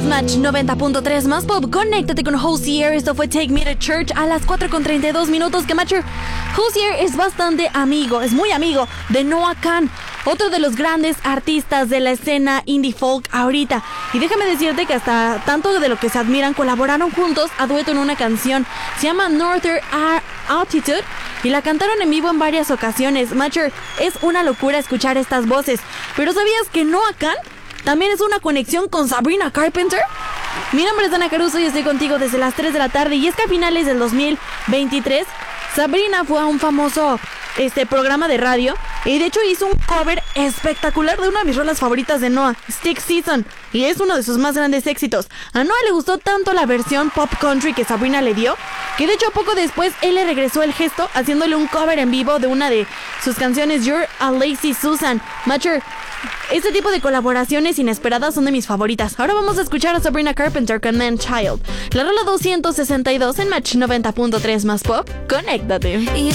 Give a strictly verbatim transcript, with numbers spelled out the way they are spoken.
Match noventa punto tres más pop. Conéctate con Hozier. Esto fue Take Me to Church a las cuatro con treinta y dos minutos. Que Matcher, Hozier es bastante amigo, es muy amigo de Noah Kahan, otro de los grandes artistas de la escena indie folk ahorita. Y déjame decirte que hasta tanto de lo que se admiran colaboraron juntos a dueto en una canción. Se llama Northern Altitude y la cantaron en vivo en varias ocasiones. Matcher, es una locura escuchar estas voces. Pero ¿sabías que Noah Kahan también es una conexión con Sabrina Carpenter? Mi nombre es Ana Caruso y estoy contigo desde las tres de la tarde. Y es que a finales del dos mil veintitrés Sabrina fue a un famoso este, programa de radio y de hecho hizo un cover espectacular de una de mis rolas favoritas de Noah, Stick Season, y es uno de sus más grandes éxitos. A Noah le gustó tanto la versión pop country que Sabrina le dio, que de hecho poco después él le regresó el gesto haciéndole un cover en vivo de una de sus canciones, You're a Lazy Susan. Matcher, este tipo de colaboraciones inesperadas son de mis favoritas. Ahora vamos a escuchar a Sabrina Carpenter con Man Child, la rola doscientos sesenta y dos en Match noventa punto tres más pop. Conéctate.